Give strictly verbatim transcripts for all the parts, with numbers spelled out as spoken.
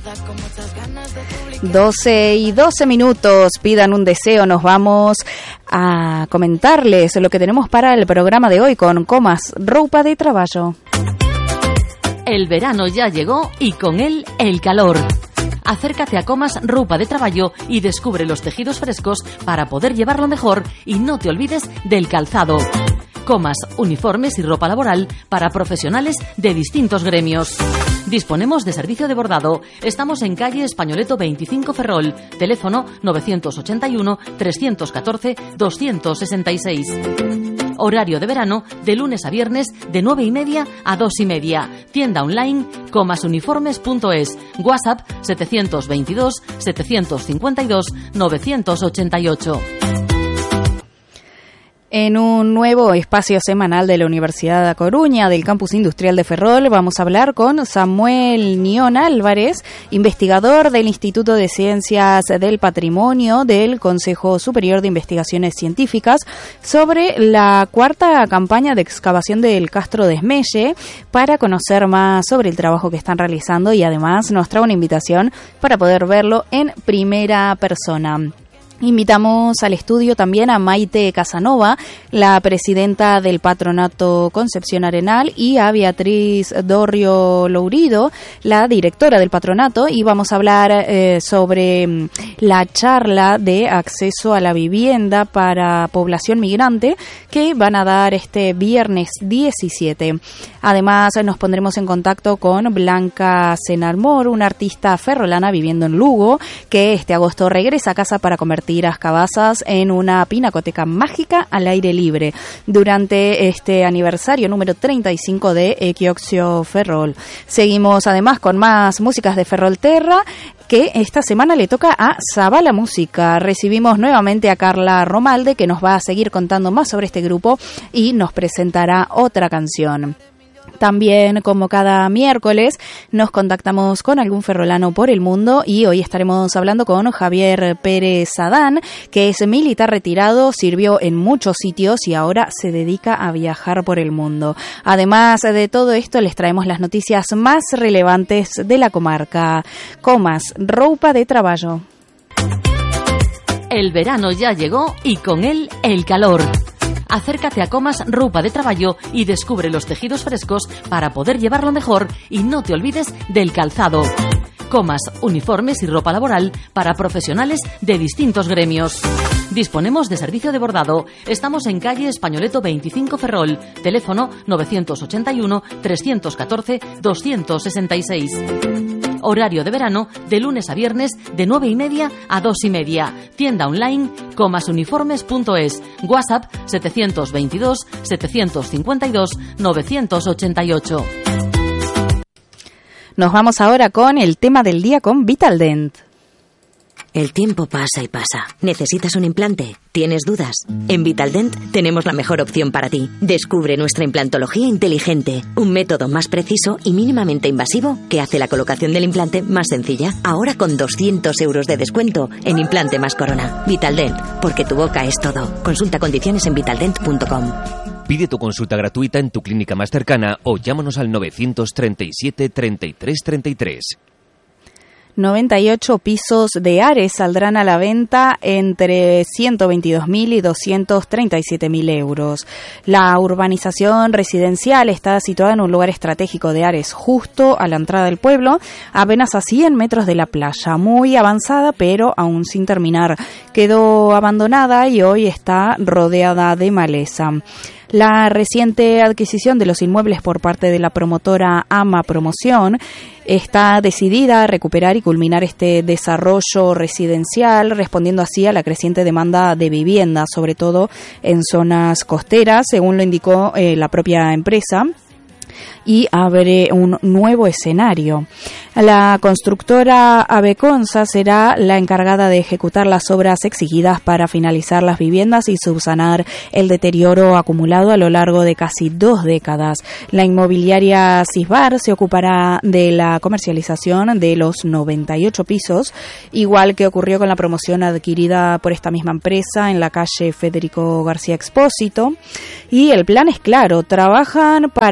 doce y doce minutos, pidan un deseo, nos vamos a comentarles lo que tenemos para el programa de hoy con Comas, Roupa de Traballo. El verano ya llegó y con él el calor. Acércate a Comas Roupa de Traballo y descubre los tejidos frescos para poder llevarlo mejor y no te olvides del calzado. Comas, uniformes y ropa laboral para profesionales de distintos gremios. Disponemos de servicio de bordado. Estamos en calle Españoleto veinticinco Ferrol. Teléfono novecientos ochenta y uno, trescientos catorce, doscientos sesenta y seis. Horario de verano de lunes a viernes de nueve y media a dos y media. Tienda online comasuniformes punto es. WhatsApp setecientos veintidós, setecientos cincuenta y dos, novecientos ochenta y ocho. En un nuevo espacio semanal de la Universidad de A Coruña, del Campus Industrial de Ferrol, vamos a hablar con Samuel Nión Álvarez, investigador del Instituto de Ciencias del Patrimonio del Consejo Superior de Investigaciones Científicas, sobre la cuarta campaña de excavación del Castro de Esmelle, para conocer más sobre el trabajo que están realizando y además nos trae una invitación para poder verlo en primera persona. Invitamos al estudio también a Maite Casanova, la presidenta del Patronato Concepción Arenal, y a Beatriz Dorrio Lourido, la directora del patronato, y vamos a hablar eh, sobre la charla de acceso a la vivienda para población migrante que van a dar este viernes diecisiete. Además, nos pondremos en contacto con Blanca Senarmor, una artista ferrolana viviendo en Lugo, que este agosto regresa a casa para convertir a Cabazas en una pinacoteca mágica al aire libre durante este aniversario número treinta y cinco de Equioxio Ferrol. Seguimos además con más músicas de Ferrolterra, que esta semana le toca a Zabala Música. Recibimos nuevamente a Carla Romalde, que nos va a seguir contando más sobre este grupo y nos presentará otra canción. También, como cada miércoles, nos contactamos con algún ferrolano por el mundo y hoy estaremos hablando con Javier Pérez Adán, que es militar retirado, sirvió en muchos sitios y ahora se dedica a viajar por el mundo. Además de todo esto, les traemos las noticias más relevantes de la comarca. Comas, Roupa de Traballo. El verano ya llegó y con él el calor. Acércate a Comas Roupa de Traballo y descubre los tejidos frescos para poder llevarlo mejor y no te olvides del calzado. Comas, uniformes y ropa laboral para profesionales de distintos gremios. Disponemos de servicio de bordado. Estamos en calle Españoleto veinticinco Ferrol. Teléfono novecientos ochenta y uno, trescientos catorce, doscientos sesenta y seis. Horario de verano de lunes a viernes de nueve y media a dos y media. Tienda online comasuniformes punto es. WhatsApp setecientos veintidós, setecientos cincuenta y dos, novecientos ochenta y ocho. Nos vamos ahora con el tema del día con Vitaldent. El tiempo pasa y pasa. ¿Necesitas un implante? ¿Tienes dudas? En Vitaldent tenemos la mejor opción para ti. Descubre nuestra implantología inteligente, un método más preciso y mínimamente invasivo que hace la colocación del implante más sencilla. Ahora con doscientos euros de descuento en implante más corona. Vitaldent, porque tu boca es todo. Consulta condiciones en vitaldent punto com. Pide tu consulta gratuita en tu clínica más cercana o llámanos al novecientos treinta y siete, treinta y tres, treinta y tres. noventa y ocho pisos de Ares saldrán a la venta entre ciento veintidós mil y doscientos treinta y siete mil euros. La urbanización residencial está situada en un lugar estratégico de Ares, justo a la entrada del pueblo, apenas a cien metros de la playa, muy avanzada pero aún sin terminar. Quedó abandonada y hoy está rodeada de maleza. La reciente adquisición de los inmuebles por parte de la promotora AMA Promoción está decidida a recuperar y culminar este desarrollo residencial, respondiendo así a la creciente demanda de vivienda, sobre todo en zonas costeras, según lo indicó eh, la propia empresa, y abre un nuevo escenario. La constructora Aveconsa será la encargada de ejecutar las obras exigidas para finalizar las viviendas y subsanar el deterioro acumulado a lo largo de casi dos décadas. La inmobiliaria Cisbar se ocupará de la comercialización de los noventa y ocho pisos, igual que ocurrió con la promoción adquirida por esta misma empresa en la calle Federico García Expósito. Y el plan es claro, trabajan para que las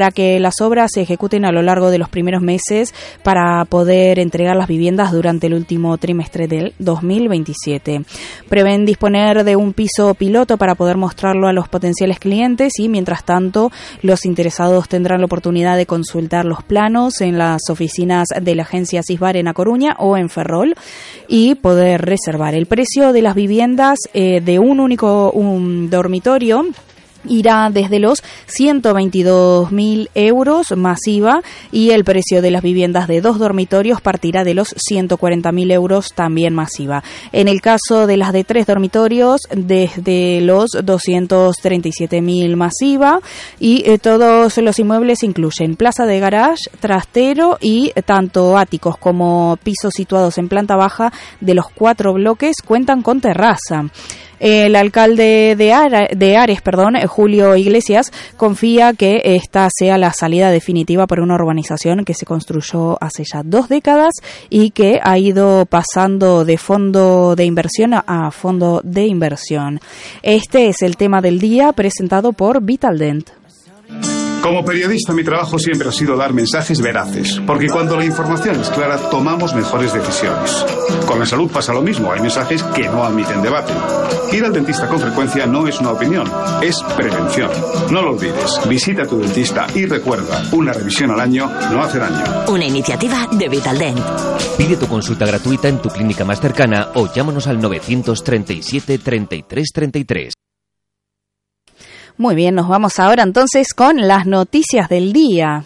las obras se ejecuten a lo largo de los primeros meses para poder entregar las viviendas durante el último trimestre del dos mil veintisiete. Prevén disponer de un piso piloto para poder mostrarlo a los potenciales clientes y, mientras tanto, los interesados tendrán la oportunidad de consultar los planos en las oficinas de la agencia Sisbar en A Coruña o en Ferrol y poder reservar. El precio de las viviendas eh, de un único un dormitorio irá desde los ciento veintidós mil euros más I V A y el precio de las viviendas de dos dormitorios partirá de los ciento cuarenta mil euros también más I V A. En el caso de las de tres dormitorios, desde los doscientos treinta y siete mil más I V A, y eh, todos los inmuebles incluyen plaza de garage, trastero y eh, tanto áticos como pisos situados en planta baja de los cuatro bloques cuentan con terraza. El alcalde de, Ara, de Ares, perdón, Julio Iglesias, confía que esta sea la salida definitiva para una urbanización que se construyó hace ya dos décadas y que ha ido pasando de fondo de inversión a fondo de inversión. Este es el tema del día presentado por Vitaldent. Como periodista, mi trabajo siempre ha sido dar mensajes veraces, porque cuando la información es clara, tomamos mejores decisiones. Con la salud pasa lo mismo, hay mensajes que no admiten debate. Ir al dentista con frecuencia no es una opinión, es prevención. No lo olvides, visita a tu dentista y recuerda, una revisión al año no hace daño. Una iniciativa de Vitaldent. Pide tu consulta gratuita en tu clínica más cercana o llámanos al novecientos treinta y siete treinta y tres treinta y tres. Muy bien, nos vamos ahora entonces con las noticias del día.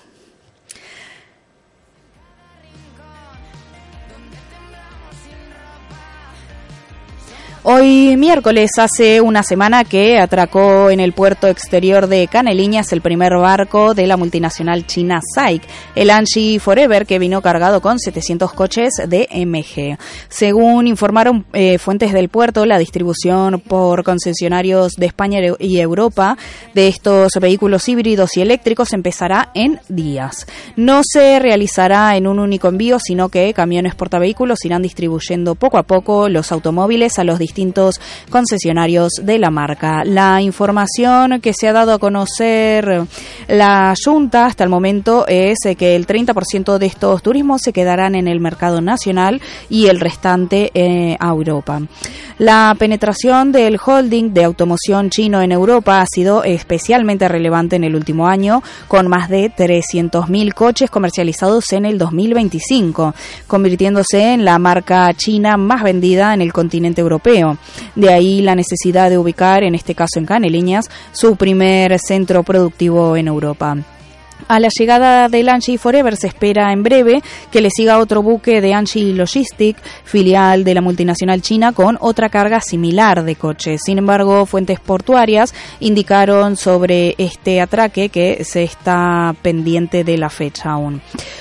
Hoy miércoles, hace una semana que atracó en el puerto exterior de Caneliñas el primer barco de la multinacional china S A I C, el Anji Forever, que vino cargado con setecientos coches de M G. Según informaron eh, fuentes del puerto, la distribución por concesionarios de España y Europa de estos vehículos híbridos y eléctricos empezará en días. No se realizará en un único envío, sino que camiones portavehículos irán distribuyendo poco a poco los automóviles a los distintos concesionarios de la marca. La información que se ha dado a conocer la Junta hasta el momento es que el treinta por ciento de estos turismos se quedarán en el mercado nacional y el restante eh, a Europa. La penetración del holding de automoción chino en Europa ha sido especialmente relevante en el último año, con más de trescientos mil coches comercializados en el dos mil veinticinco, convirtiéndose en la marca china más vendida en el continente europeo. De ahí la necesidad de ubicar, en este caso en Caneliñas, su primer centro productivo en Europa. A la llegada del Anji Forever se espera en breve que le siga otro buque de Anji Logistics, filial de la multinacional china, con otra carga similar de coches. Sin embargo, fuentes portuarias indicaron sobre este atraque que se está pendiente de la fecha aún.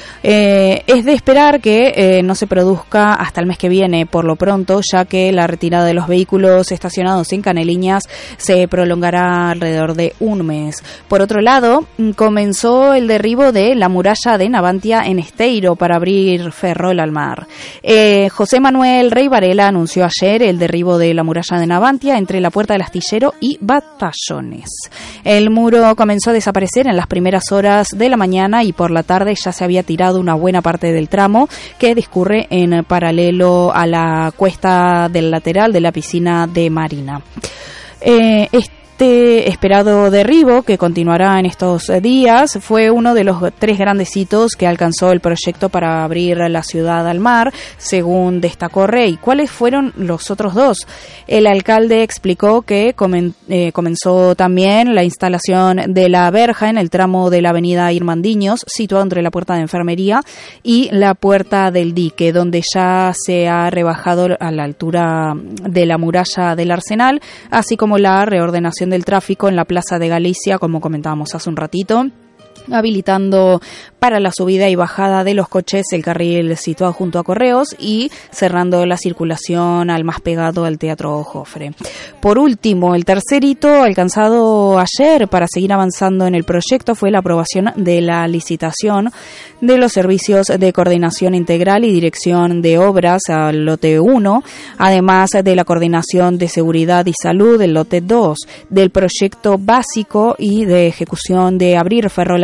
Eh, es de esperar que eh, no se produzca hasta el mes que viene, por lo pronto, ya que la retirada de los vehículos estacionados en Caneliñas se prolongará alrededor de un mes. Por otro lado, comenzó el derribo de la muralla de Navantia en Esteiro para abrir Ferrol al mar. Eh, José Manuel Rey Varela anunció ayer el derribo de la muralla de Navantia entre la Puerta del Astillero y Batallones. El muro comenzó a desaparecer en las primeras horas de la mañana y por la tarde ya se había tirado una buena parte del tramo que discurre en paralelo a la cuesta del lateral de la piscina de Marina. Eh, este esperado derribo, que continuará en estos días, fue uno de los tres grandes hitos que alcanzó el proyecto para abrir la ciudad al mar, según destacó Rey. ¿Cuáles fueron los otros dos? El alcalde explicó que comen, eh, comenzó también la instalación de la verja en el tramo de la avenida Irmandiños, situado entre la puerta de enfermería y la puerta del dique, donde ya se ha rebajado a la altura de la muralla del Arsenal, así como la reordenación del tráfico en la Plaza de Galicia, como comentábamos hace un ratito, habilitando para la subida y bajada de los coches el carril situado junto a Correos y cerrando la circulación al más pegado al Teatro Jofre. Por último, el tercer hito alcanzado ayer para seguir avanzando en el proyecto fue la aprobación de la licitación de los servicios de coordinación integral y dirección de obras al lote uno, además de la coordinación de seguridad y salud del lote dos, del proyecto básico y de ejecución de abrir Ferrol al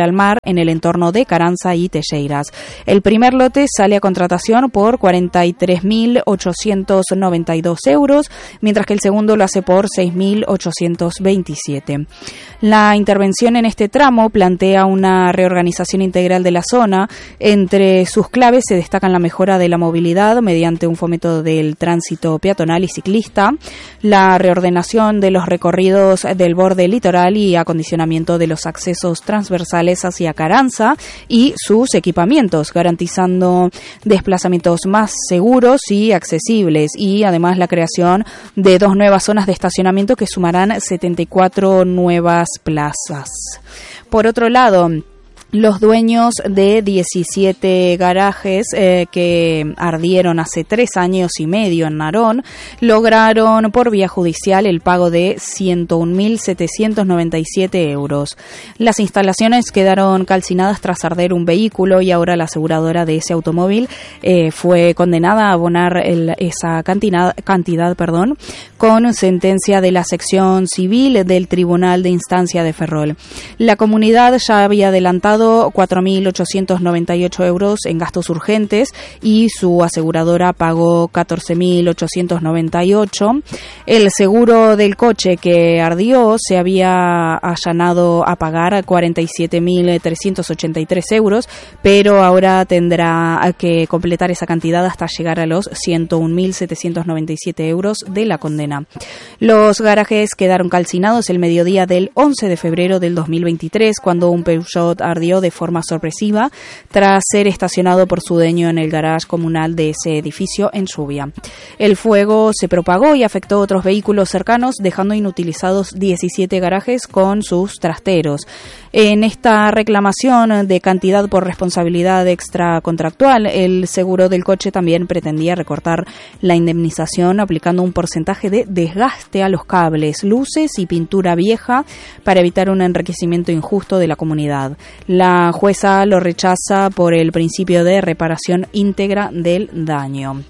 al mar en el entorno de Caranza y Telleiras. El primer lote sale a contratación por cuarenta y tres mil ochocientos noventa y dos euros, mientras que el segundo lo hace por seis mil ochocientos veintisiete. La intervención en este tramo plantea una reorganización integral de la zona. Entre sus claves se destacan la mejora de la movilidad mediante un fomento del tránsito peatonal y ciclista, la reordenación de los recorridos del borde litoral y acondicionamiento de los accesos transversales hacia Caranza y sus equipamientos, garantizando desplazamientos más seguros y accesibles, y además la creación de dos nuevas zonas de estacionamiento que sumarán setenta y cuatro nuevas plazas. Por otro lado, los dueños de diecisiete garajes eh, que ardieron hace tres años y medio en Narón lograron por vía judicial el pago de ciento un mil setecientos noventa y siete euros. Las instalaciones quedaron calcinadas tras arder un vehículo y ahora la aseguradora de ese automóvil eh, fue condenada a abonar el, esa cantidad, cantidad perdón, con sentencia de la sección civil del Tribunal de Instancia de Ferrol. La comunidad ya había adelantado cuatro mil ochocientos noventa y ocho euros en gastos urgentes y su aseguradora pagó catorce mil ochocientos noventa y ocho. El seguro del coche que ardió se había allanado a pagar cuarenta y siete mil trescientos ochenta y tres euros, pero ahora tendrá que completar esa cantidad hasta llegar a los ciento un mil setecientos noventa y siete euros de la condena. Los garajes quedaron calcinados el mediodía del once de febrero del dos mil veintitrés, cuando un Peugeot ardió de forma sorpresiva tras ser estacionado por su dueño en el garage comunal de ese edificio en lluvia. El fuego se propagó y afectó otros vehículos cercanos, dejando inutilizados diecisiete garajes con sus trasteros. En esta reclamación de cantidad por responsabilidad extracontractual, el seguro del coche también pretendía recortar la indemnización aplicando un porcentaje de desgaste a los cables, luces y pintura vieja para evitar un enriquecimiento injusto de la comunidad. La jueza lo rechaza por el principio de reparación íntegra del daño.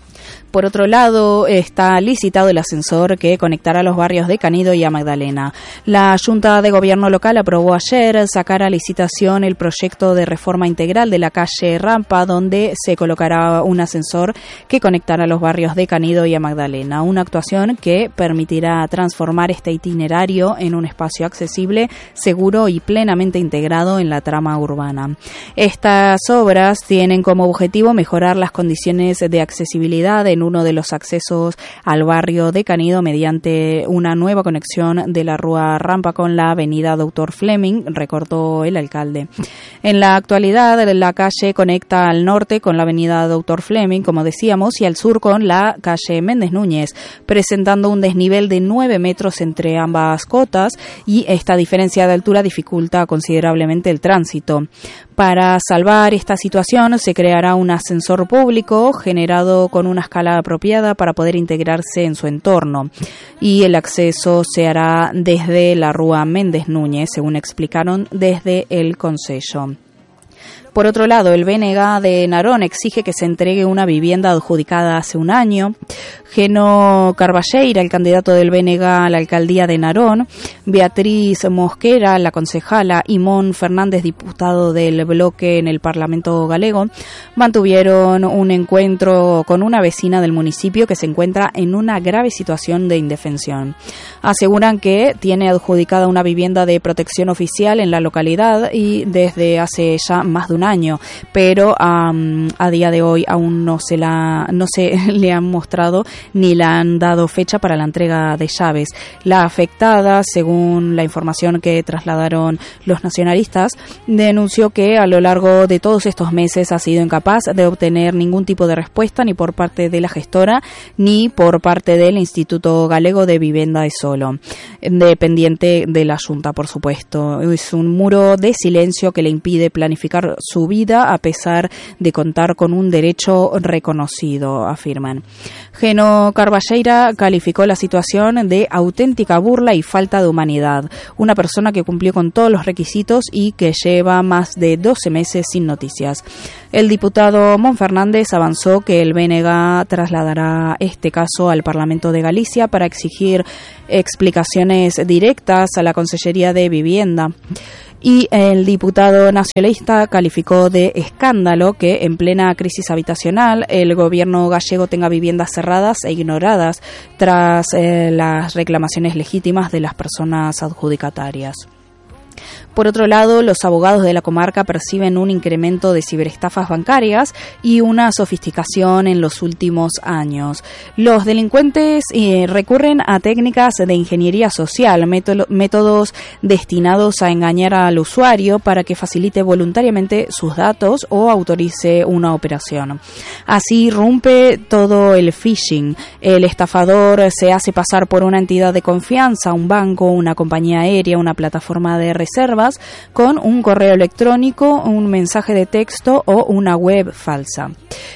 Por otro lado, está licitado el ascensor que conectará los barrios de Canido y a Magdalena. La Junta de Gobierno local aprobó ayer sacar a licitación el proyecto de reforma integral de la calle Rampa, donde se colocará un ascensor que conectará los barrios de Canido y a Magdalena. Una actuación que permitirá transformar este itinerario en un espacio accesible, seguro y plenamente integrado en la trama urbana. Estas obras tienen como objetivo mejorar las condiciones de accesibilidad en uno de los accesos al barrio de Canido mediante una nueva conexión de la Rúa Rampa con la avenida Doctor Fleming, recordó el alcalde. En la actualidad, la calle conecta al norte con la avenida Doctor Fleming, como decíamos, y al sur con la calle Méndez Núñez, presentando un desnivel de nueve metros entre ambas cotas, y esta diferencia de altura dificulta considerablemente el tránsito. Para salvar esta situación se creará un ascensor público generado con una escala apropiada para poder integrarse en su entorno, y el acceso se hará desde la Rúa Méndez Núñez, según explicaron desde el Concello. Por otro lado, el B N G de Narón exige que se entregue una vivienda adjudicada hace un año. Geno Carballeira, el candidato del B N G a la alcaldía de Narón, Beatriz Mosquera, la concejala, y Mon Fernández, diputado del bloque en el Parlamento galego, mantuvieron un encuentro con una vecina del municipio que se encuentra en una grave situación de indefensión. Aseguran que tiene adjudicada una vivienda de protección oficial en la localidad y desde hace ya más de un año, pero um, a día de hoy aún no se la no se le han mostrado ni le han dado fecha para la entrega de llaves. La afectada, según la información que trasladaron los nacionalistas, denunció que a lo largo de todos estos meses ha sido incapaz de obtener ningún tipo de respuesta ni por parte de la gestora ni por parte del Instituto Galego de Vivienda de Solo, dependiente de la Junta, por supuesto. Es un muro de silencio que le impide planificar su vida a pesar de contar con un derecho reconocido, afirman. Geno Carballeira calificó la situación de auténtica burla y falta de humanidad. Una persona que cumplió con todos los requisitos y que lleva más de doce meses sin noticias. El diputado Mon Fernández avanzó que el B N G trasladará este caso al Parlamento de Galicia para exigir explicaciones directas a la Consellería de Vivienda. Y el diputado nacionalista calificó de escándalo que en plena crisis habitacional el gobierno gallego tenga viviendas cerradas e ignoradas tras eh, las reclamaciones legítimas de las personas adjudicatarias. Por otro lado, los abogados de la comarca perciben un incremento de ciberestafas bancarias y una sofisticación en los últimos años. Los delincuentes eh, recurren a técnicas de ingeniería social, método, métodos destinados a engañar al usuario para que facilite voluntariamente sus datos o autorice una operación. Así rompe todo el phishing. El estafador se hace pasar por una entidad de confianza, un banco, una compañía aérea, una plataforma de reservas, con un correo electrónico, un mensaje de texto o una web falsa.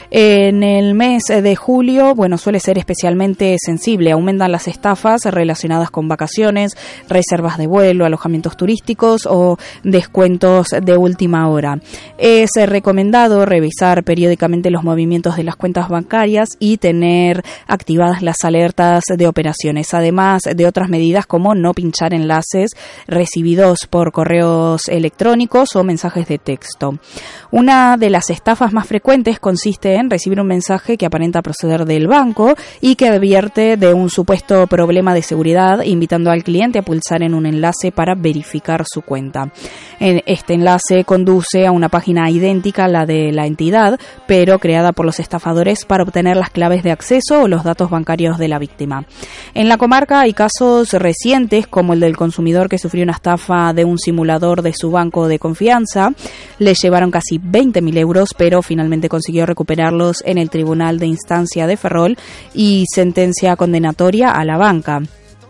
En el mes de julio, bueno, suele ser especialmente sensible. Aumentan las estafas relacionadas con vacaciones, reservas de vuelo, alojamientos turísticos o descuentos de última hora. Es recomendado revisar periódicamente los movimientos de las cuentas bancarias y tener activadas las alertas de operaciones, además de otras medidas como no pinchar enlaces recibidos por correo electrónicos o mensajes de texto. Una de las estafas más frecuentes consiste en recibir un mensaje que aparenta proceder del banco y que advierte de un supuesto problema de seguridad, invitando al cliente a pulsar en un enlace para verificar su cuenta. Este enlace conduce a una página idéntica a la de la entidad, pero creada por los estafadores para obtener las claves de acceso o los datos bancarios de la víctima. En la comarca hay casos recientes, como el del consumidor que sufrió una estafa de un simulador de su banco de confianza. Le llevaron casi veinte mil euros, pero finalmente consiguió recuperarlos en el Tribunal de Instancia de Ferrol y sentencia condenatoria a la banca.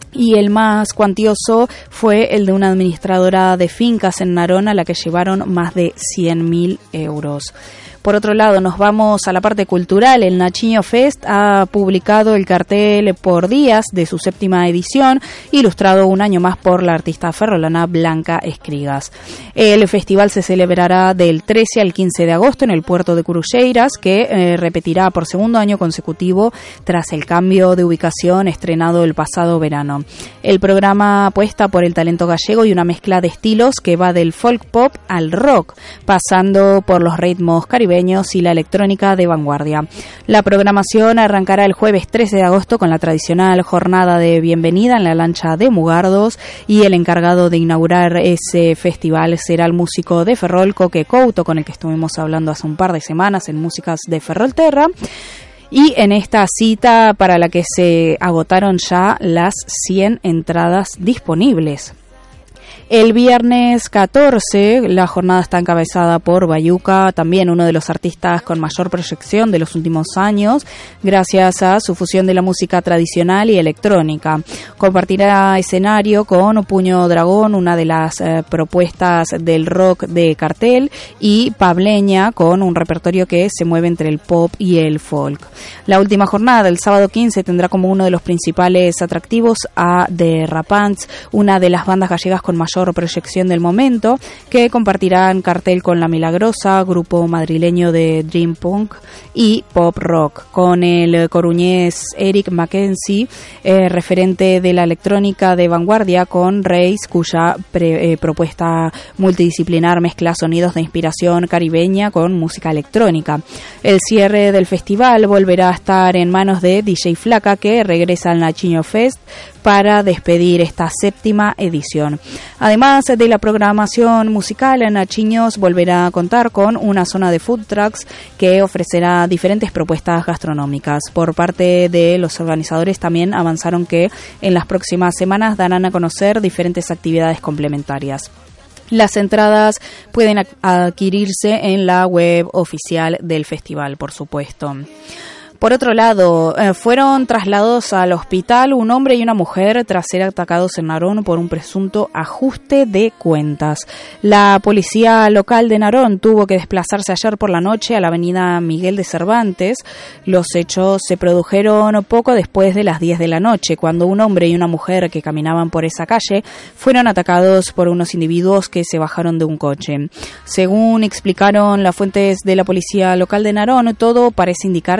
Y el más cuantioso fue el de una administradora de fincas en Narón, a la que llevaron más de cien mil euros. Por otro lado, nos vamos a la parte cultural. El Nachiño Fest ha publicado el cartel por días de su séptima edición, ilustrado un año más por la artista ferrolana Blanca Escrigas. El festival se celebrará del trece al quince de agosto en el puerto de Curulleiras, que eh, repetirá por segundo año consecutivo tras el cambio de ubicación estrenado el pasado verano. El programa apuesta por el talento gallego y una mezcla de estilos que va del folk pop al rock, pasando por los ritmos caribeños y la electrónica de vanguardia. La programación arrancará el jueves trece de agosto con la tradicional jornada de bienvenida en la lancha de Mugardos, y el encargado de inaugurar ese festival será el músico de Ferrol, Coque Couto, con el que estuvimos hablando hace un par de semanas en Músicas de Ferrolterra. Y en esta cita, para la que se agotaron ya las cien entradas disponibles. El viernes catorce, la jornada está encabezada por Bayuca, también uno de los artistas con mayor proyección de los últimos años, gracias a su fusión de la música tradicional y electrónica. Compartirá escenario con Puño Dragón, una de las eh, propuestas del rock de cartel, y Pableña, con un repertorio que se mueve entre el pop y el folk. La última jornada, el sábado quince, tendrá como uno de los principales atractivos a The Rapants, una de las bandas gallegas con mayor proyección del momento, que compartirán cartel con La Milagrosa, grupo madrileño de Dream Punk y Pop Rock, con el coruñés Eric Mackenzie, eh, referente de la electrónica de vanguardia, con Reis, cuya pre, eh, propuesta multidisciplinar mezcla sonidos de inspiración caribeña con música electrónica. El cierre del festival volverá a estar en manos de D J Flaca, que regresa al Nachiño Fest para despedir esta séptima edición. Además de la programación musical, Nachiños volverá a contar con una zona de food trucks que ofrecerá diferentes propuestas gastronómicas. Por parte de los organizadores también avanzaron que en las próximas semanas darán a conocer diferentes actividades complementarias. Las entradas pueden adquirirse en la web oficial del festival, por supuesto. Por otro lado, eh, fueron trasladados al hospital un hombre y una mujer tras ser atacados en Narón por un presunto ajuste de cuentas. La policía local de Narón tuvo que desplazarse ayer por la noche a la avenida Miguel de Cervantes. Los hechos se produjeron poco después de las diez de la noche, cuando un hombre y una mujer que caminaban por esa calle fueron atacados por unos individuos que se bajaron de un coche. Según explicaron las fuentes de la policía local de Narón, todo parece indicar que los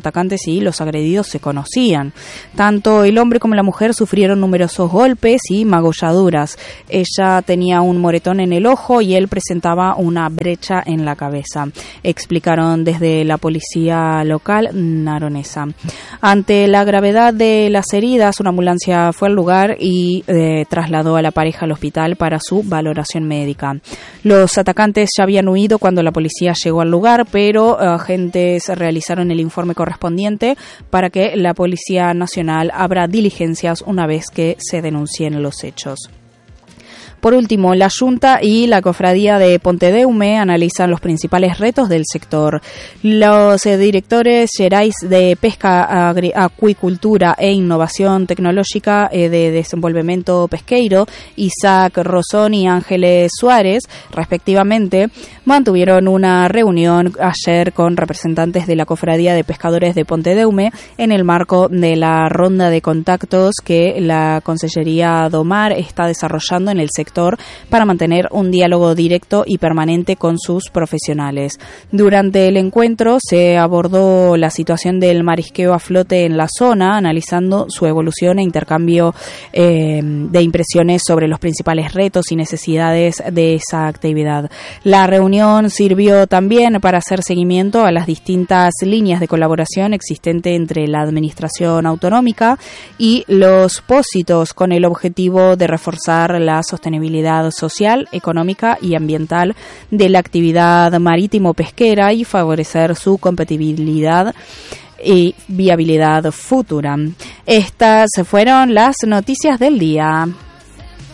atacantes y los agredidos se conocían. Tanto el hombre como la mujer sufrieron numerosos golpes y magulladuras. Ella tenía un moretón en el ojo y él presentaba una brecha en la cabeza, explicaron desde la policía local naronesa. Ante la gravedad de las heridas, una ambulancia fue al lugar y eh, trasladó a la pareja al hospital para su valoración médica. Los atacantes ya habían huido cuando la policía llegó al lugar, pero agentes realizaron el informe correspondiente para que la Policía Nacional abra diligencias una vez que se denuncien los hechos. Por último, la Junta y la Cofradía de Pontedeume analizan los principales retos del sector. Los eh, directores gerais de Pesca, Agri- Acuicultura e Innovación Tecnológica eh, de Desenvolvimiento Pesqueiro, Isaac Rosón y Ángeles Suárez, respectivamente, mantuvieron una reunión ayer con representantes de la Cofradía de Pescadores de Pontedeume en el marco de la ronda de contactos que la Consellería Domar está desarrollando en el sector para mantener un diálogo directo y permanente con sus profesionales. Durante el encuentro se abordó la situación del marisqueo a flote en la zona, analizando su evolución e intercambio eh, de impresiones sobre los principales retos y necesidades de esa actividad. La reunión sirvió también para hacer seguimiento a las distintas líneas de colaboración existente entre la administración autonómica y los pósitos, con el objetivo de reforzar la sostenibilidad social, económica y ambiental de la actividad marítimo-pesquera y favorecer su competitividad y viabilidad futura. Estas fueron las noticias del día.